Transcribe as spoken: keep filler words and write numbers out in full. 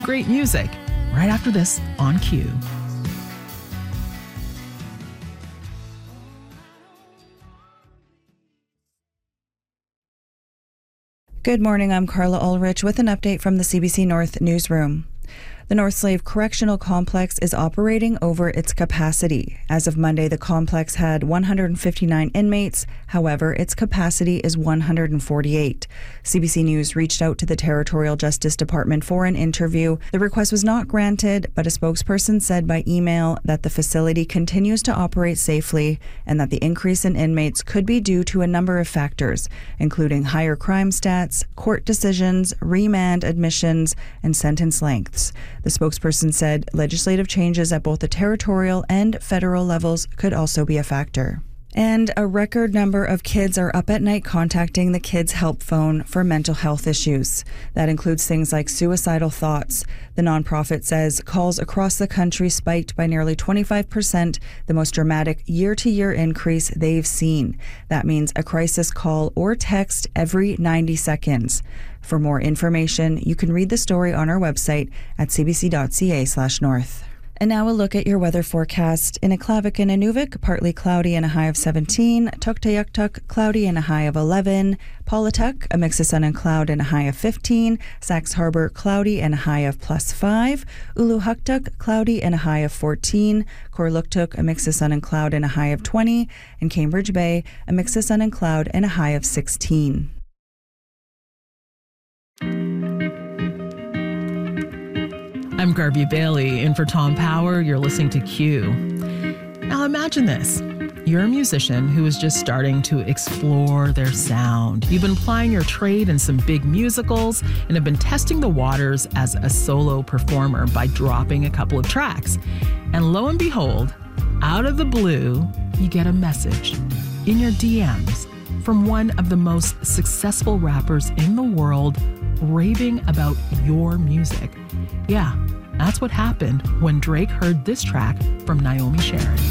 Great music right after this on Q. Good morning, I'm Carla Ulrich with an update from the C B C North newsroom. The North Slave Correctional Complex is operating over its capacity. As of Monday, the complex had one hundred fifty-nine inmates. However, its capacity is one hundred forty-eight. C B C News reached out to the Territorial Justice Department for an interview. The request was not granted, but a spokesperson said by email that the facility continues to operate safely and that the increase in inmates could be due to a number of factors, including higher crime stats, court decisions, remand admissions, and sentence lengths. The spokesperson said legislative changes at both the territorial and federal levels could also be a factor. And a record number of kids are up at night contacting the Kids Help Phone for mental health issues. That includes things like suicidal thoughts. The nonprofit says calls across the country spiked by nearly twenty-five percent, the most dramatic year-to-year increase they've seen. That means a crisis call or text every ninety seconds. For more information, you can read the story on our website at cbc.ca slash north. And now a look at your weather forecast. In Aklavik and Inuvik, partly cloudy and a high of seventeen. Tuktoyaktuk, cloudy and a high of eleven. Paulatuk, a mix of sun and cloud and a high of fifteen. Sax Harbor, cloudy and a high of plus five. Uluhuktuk, cloudy and a high of fourteen. Korluktuk, a mix of sun and cloud and a high of twenty. And Cambridge Bay, a mix of sun and cloud and a high of sixteen. I'm Garvey Bailey, in for Tom Power. You're listening to Q. Now imagine this. You're a musician who is just starting to explore their sound. You've been plying your trade in some big musicals and have been testing the waters as a solo performer by dropping a couple of tracks. And lo and behold, out of the blue, you get a message in your D Ms from one of the most successful rappers in the world raving about your music. Yeah, that's what happened when Drake heard this track from Naomi Sharon.